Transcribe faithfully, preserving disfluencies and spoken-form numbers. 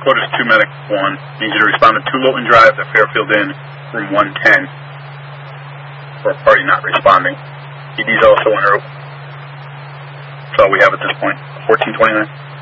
Code is two Medic one. Needs you to respond to two Lowton Drive at Fairfield Inn, room one ten. For a party not responding. E D's also en route. That's all we have at this point. fourteen twenty-nine.